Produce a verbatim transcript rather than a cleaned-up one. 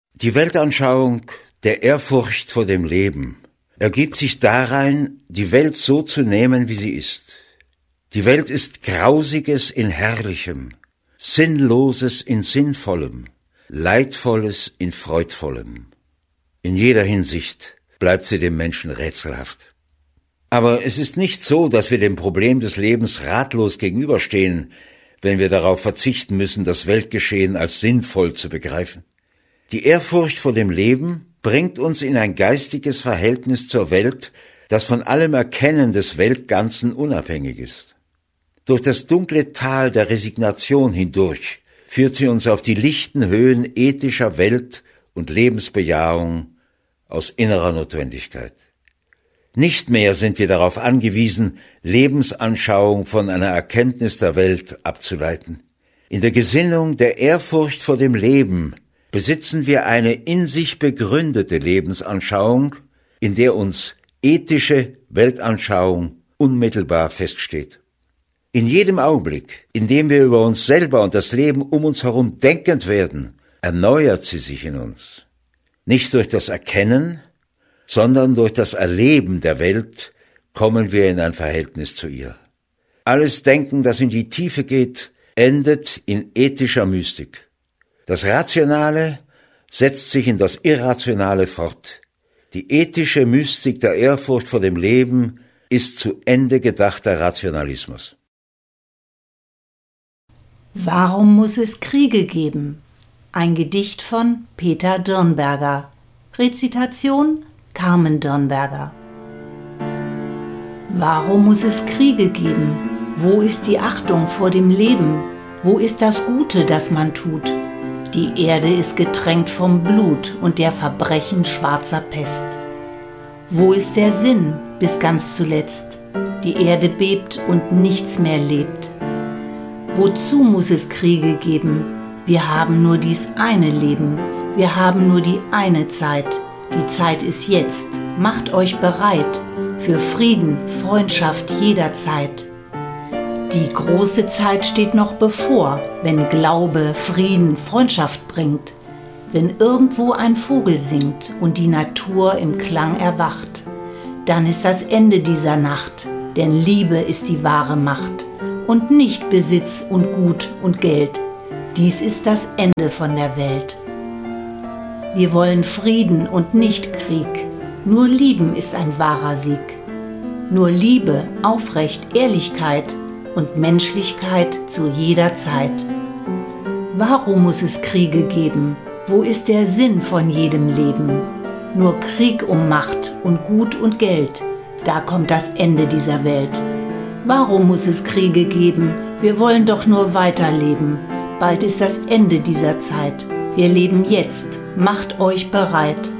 Die Weltanschauung der Ehrfurcht vor dem Leben ergibt sich darein, die Welt so zu nehmen, wie sie ist. Die Welt ist Grausiges in Herrlichem, Sinnloses in Sinnvollem, Leidvolles in Freudvollem. In jeder Hinsicht bleibt sie dem Menschen rätselhaft. Aber es ist nicht so, dass wir dem Problem des Lebens ratlos gegenüberstehen, wenn wir darauf verzichten müssen, das Weltgeschehen als sinnvoll zu begreifen. Die Ehrfurcht vor dem Leben bringt uns in ein geistiges Verhältnis zur Welt, das von allem Erkennen des Weltganzen unabhängig ist. Durch das dunkle Tal der Resignation hindurch führt sie uns auf die lichten Höhen ethischer Welt- und Lebensbejahung aus innerer Notwendigkeit. Nicht mehr sind wir darauf angewiesen, Lebensanschauung von einer Erkenntnis der Welt abzuleiten. In der Gesinnung der Ehrfurcht vor dem Leben besitzen wir eine in sich begründete Lebensanschauung, in der uns ethische Weltanschauung unmittelbar feststeht. In jedem Augenblick, in dem wir über uns selber und das Leben um uns herum denkend werden, erneuert sie sich in uns. Nicht durch das Erkennen, sondern durch das Erleben der Welt kommen wir in ein Verhältnis zu ihr. Alles Denken, das in die Tiefe geht, endet in ethischer Mystik. Das Rationale setzt sich in das Irrationale fort. Die ethische Mystik der Ehrfurcht vor dem Leben ist zu Ende gedachter Rationalismus. Warum muss es Kriege geben? Ein Gedicht von Peter Dirnberger. Rezitation Carmen Dirnberger. Warum muss es Kriege geben? Wo ist die Achtung vor dem Leben? Wo ist das Gute, das man tut? Die Erde ist getränkt vom Blut und der Verbrechen schwarzer Pest. Wo ist der Sinn bis ganz zuletzt? Die Erde bebt und nichts mehr lebt. Wozu muss es Kriege geben? Wir haben nur dies eine Leben. Wir haben nur die eine Zeit. Die Zeit ist jetzt. Macht euch bereit für Frieden, Freundschaft jederzeit. Die große Zeit steht noch bevor, wenn Glaube, Frieden, Freundschaft bringt, wenn irgendwo ein Vogel singt und die Natur im Klang erwacht. Dann ist das Ende dieser Nacht, denn Liebe ist die wahre Macht und nicht Besitz und Gut und Geld. Dies ist das Ende von der Welt. Wir wollen Frieden und nicht Krieg. Nur Lieben ist ein wahrer Sieg. Nur Liebe, Aufrecht, Ehrlichkeit und Menschlichkeit zu jeder Zeit. Warum muss es Kriege geben? Wo ist der Sinn von jedem Leben? Nur Krieg um Macht und Gut und Geld, da kommt das Ende dieser Welt. Warum muss es Kriege geben? Wir wollen doch nur weiterleben. Bald ist das Ende dieser Zeit. Wir leben jetzt. Macht euch bereit.